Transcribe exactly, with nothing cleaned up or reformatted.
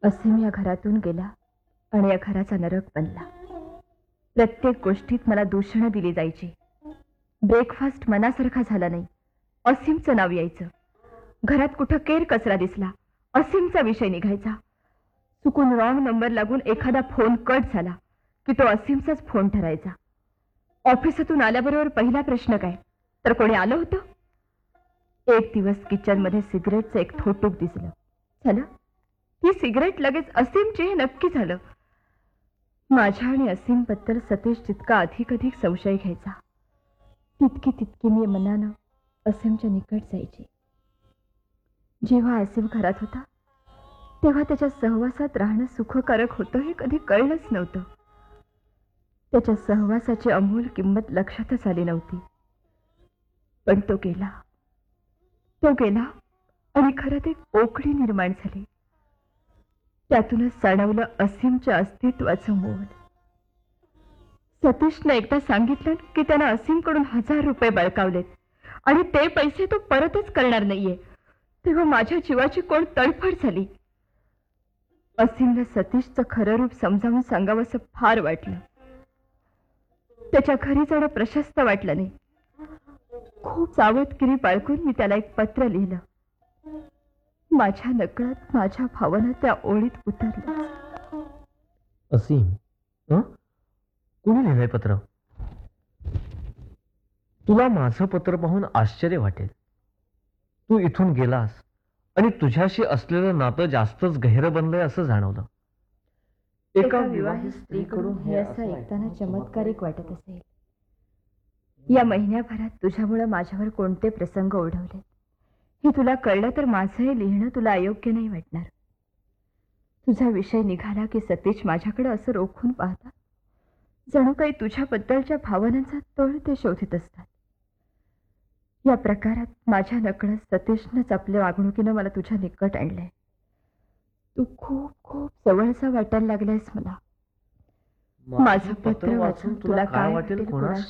असीम या घरातून गेला आणि या घराचा नरक बनला. प्रत्येक गोष्टीत मला दूषणं दिली जायची. ब्रेकफास्ट मनासारखा झाला नाही, असीमचं नाव यायचं. घरात कुठं केर कचरा दिसला, असीमचा विषय निघायचा. चुकून रॉंग नंबर लागून एखादा फोन कट झाला की तो असीमचाच फोन ठरायचा. ऑफिसातून आल्याबरोबर पहिला प्रश्न काय, तर कोणी आलं होतं? एक दिवस किचनमध्ये सिगरेटचं एक थोटूक दिसलं. झालं, ही सिगरेट लगेच असीमची हे नक्की झालं. माझ्या आणि असीम बद्दल सतीश जितका अधिक अधिक संशय घ्यायचा, तितकी तितकी मी मनानं असीमच्या निकट जायची. जेव्हा असीम घरात होता तेव्हा त्याच्या सहवासात राहणं सुखकारक होतं हे कधी कळलंच नव्हतं. त्याच्या सहवासाची अमूल किंमत लक्षातच आली नव्हती. पण तो गेला तो गेला आणि खरं एक पोकळी निर्माण झाली. त्यातूनच जाणवलं असीमच्या अस्तित्वाचं मोल. सतीशनं एकदा सांगितलं की त्यानं असीमकडून हजार रुपये बळकावलेत आणि ते पैसे तो परतच करणार नाहीये. तेव्हा माझ्या जीवाची कोण तडफड झाली. असीमला सतीशचं खरं रूप समजावून सांगावंसं फार वाटलं. त्याच्या घरी जाणं प्रशस्त वाटलं नाही. खूप सावधगिरी बाळगून मी त्याला एक पत्र लिहिलं. माझ्या नकळत माझ्या भावना त्या ओळीत उतरल्या. असीम, हं? कोणी लिहिलंय पत्र? तुला माझं पत्र पाहून आश्चर्य वाटेल. तू इथून गेलास आणि तुझ्याशी असलेलं नातं जास्तच गहिरं बनलंय असं जाणवलं. एका विवाहित स्त्रीकडून हे असं ऐकताना चमत्कारिक वाटत असेल. या महिन्याभरात तुझ्यामुळे माझ्यावर कोणते प्रसंग ओढवले हे तुला कळलं तर माझंही लिहिणं तुला अयोग्य नाही वाटणार. तुझा विषय निघाला की सतीश माझ्याकडे असं रोखून पाहतात जणू काही तुझ्याबद्दलच्या भावनांचा तळ ते शोधित असतात. या प्रकारात माझ्या नकळत सतीशनंच आपल्या वागणुकीनं मला तुझ्या निकट आणलंय. तू खूप खूप जवळचा वाटायला लागलायस मला. माझं पत्र वाचून तुला काय वाटेल कोणास